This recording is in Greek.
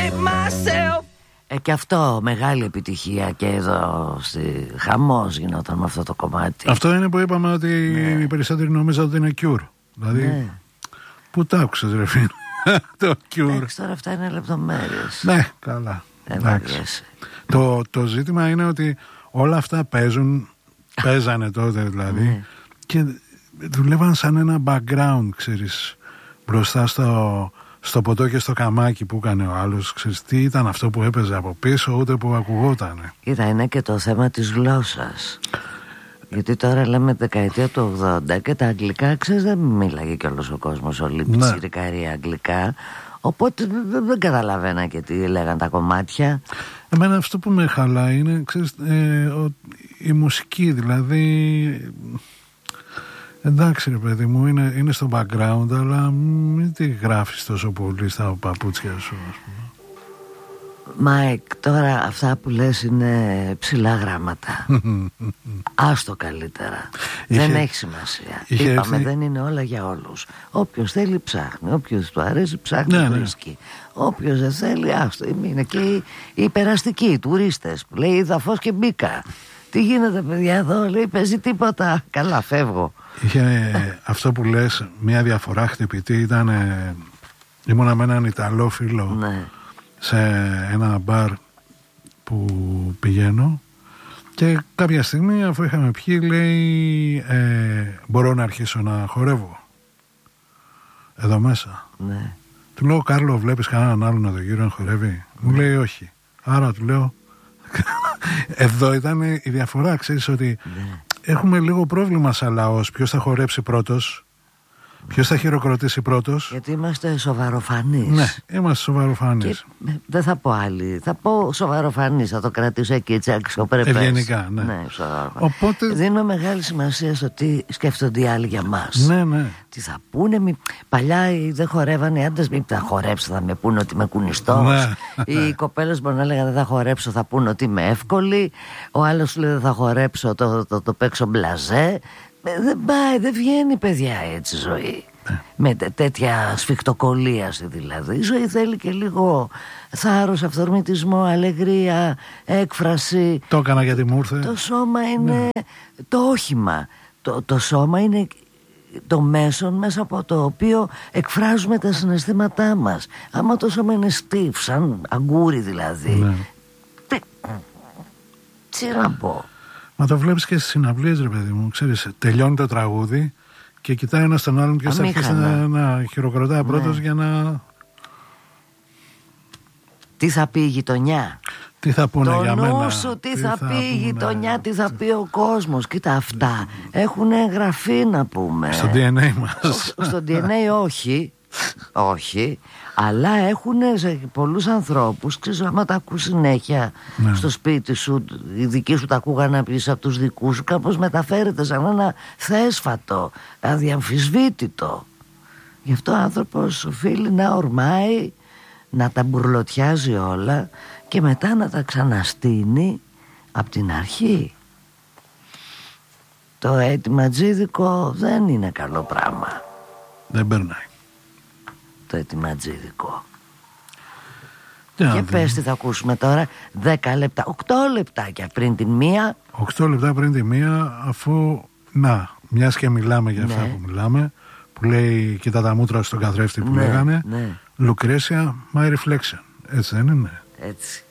save myself. Και αυτό μεγάλη επιτυχία και εδώ χαμός γινόταν με αυτό το κομμάτι. Αυτό είναι που είπαμε ότι οι περισσότεροι νομίζαν ότι είναι Cure. Δηλαδή, πού τα άκουσες ρε φίλε? Το Cure. Τώρα αυτά είναι λεπτομέρειες. Ναι, καλά. Το ζήτημα είναι ότι όλα αυτά παίζανε τότε δηλαδή, και δουλεύαν σαν ένα background, ξέρεις, μπροστά στο ποτό και στο καμάκι που έκανε ο άλλος. Ξέρεις τι ήταν αυτό που έπαιζε από πίσω, ούτε που ακουγότανε. Κοίτα, είναι και το θέμα της γλώσσας. Γιατί τώρα λέμε δεκαετία του 80 και τα αγγλικά, ξέρεις, δεν μίλαγε κι όλος ο κόσμος, όλη η πιτσιρικαρή αγγλικά. Οπότε δεν καταλαβαίνα και τι λέγαν τα κομμάτια. Εμένα αυτό που με χαλάει είναι, ξέρεις, η μουσική, δηλαδή. Εντάξει ρε παιδί μου, είναι στο background, αλλά μην τη γράφεις τόσο πολύ στα παπούτσια σου, ας πούμε. Μάικ, τώρα αυτά που λες είναι ψηλά γράμματα. Άστο καλύτερα. Δεν έχει σημασία. Είπαμε, δεν είναι όλα για όλους. Όποιος θέλει ψάχνει, όποιος του αρέσει ψάχνει, βρίσκει. Όποιος δεν θέλει, άστο. Είναι και οι περαστικοί, οι τουρίστες που λέει είδα φως και μπήκα. Τι γίνεται παιδιά εδώ, λέει παίζει τίποτα. Καλά, φεύγω. Είχε αυτό που λες, μια διαφορά χτυπητή ήταν. Ήμουνα με έναν Ιταλό φίλο σε ένα μπαρ που πηγαίνω και κάποια στιγμή, αφού είχαμε πιει, λέει μπορώ να αρχίσω να χορεύω εδώ μέσα? Του λέω, Κάρλο, βλέπεις κανέναν άλλον εδώ γύρω να χορεύει? Μου λέει όχι. Άρα του λέω εδώ ήταν η διαφορά, ξέρεις, ότι έχουμε λίγο πρόβλημα σαν λαός. Ποιος θα χορέψει πρώτος, ποιος θα χειροκροτήσει πρώτος? Γιατί είμαστε σοβαροφανείς. Ναι, είμαστε σοβαροφανείς. Δεν θα πω άλλη. Θα πω σοβαροφανείς. Θα το κρατήσω εκεί έτσι αξιοπρεπές. Ευγενικά, ναι. Οπότε δίνω μεγάλη σημασία στο τι σκέφτονται οι άλλοι για μας. Ναι. Τι θα πούνε. Παλιά δεν χορεύανε οι άντρες. Μην θα χορέψω, θα με πούνε ότι είμαι κουνιστός. Οι κοπέλες μπορεί να λέγανε δεν θα χορέψω, θα πούνε ότι είμαι εύκολη. Ο άλλος λέει δεν θα χορέψω, το παίξω μπλαζέ. Δεν πάει, δεν βγαίνει παιδιά έτσι ζωή. Με τέτοια σφιχτοκολίαση δηλαδή. Η ζωή θέλει και λίγο θάρρος, αυθορμητισμό, αλεγρία, έκφραση. Το έκανα γιατί μου ήρθε. Το σώμα είναι το όχημα. Το σώμα είναι το μέσον μέσα από το οποίο εκφράζουμε τα συναισθήματά μας. Άμα το σώμα είναι στιφ, σαν αγκούρι δηλαδή, τι να πω. Μα το βλέπεις και στις συναυλίες ρε παιδί μου. Ξέρεις, τελειώνει το τραγούδι και κοιτάει ένας τον άλλον ποιος θα αρχίσει να χειροκροτά πρώτος για να... Τι θα πει η γειτονιά, τι θα πούνε για μένα, το νου σου, τι θα πει η γειτονιά, τι θα πει ο κόσμος. Κοίτα, αυτά έχουν εγγραφεί να πούμε στο DNA μας. Στο DNA όχι, αλλά έχουν σε πολλούς ανθρώπους. Ξέρεις, άμα τα ακούς συνέχεια στο σπίτι σου, οι δικοί σου τα ακούγανε να πεις από τους δικούς σου, κάπως μεταφέρεται σαν ένα θέσφατο, αδιαμφισβήτητο. Γι' αυτό ο άνθρωπος οφείλει να ορμάει, να τα μπουρλωτιάζει όλα και μετά να τα ξαναστείνει από την αρχή. Το ετοιματζίδικο δεν είναι καλό πράγμα. Δεν περνάει το ετοιματζίδικο. Και πες τι θα ακούσουμε τώρα. 10 λεπτά, 8 λεπτάκια πριν την μία. 8 λεπτά πριν την μία, αφού μιας και μιλάμε για αυτά που μιλάμε, που λέει κοίτα τα μούτρα στον καθρέφτη που λέγανε, Lucrecia, my reflection. Έτσι δεν είναι? Έτσι.